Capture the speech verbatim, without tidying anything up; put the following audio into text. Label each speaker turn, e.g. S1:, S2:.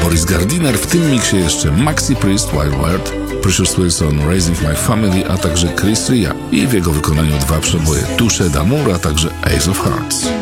S1: Maurice Gardiner, w tym miksie jeszcze Maxi Priest, Wild World, Precious Wilson, Raising My Family, a także Chris Ria i w jego wykonaniu dwa przeboje Touche d'Amour, a także Ace of Hearts.